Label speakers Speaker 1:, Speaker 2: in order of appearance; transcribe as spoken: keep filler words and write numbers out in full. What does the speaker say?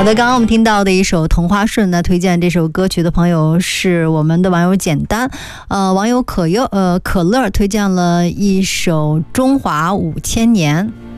Speaker 1: 好的，刚刚我们听到的一首《同花顺》呢，推荐这首歌曲的朋友是我们的网友简单，呃，网友可优呃可乐推荐了一首《中华五千年》。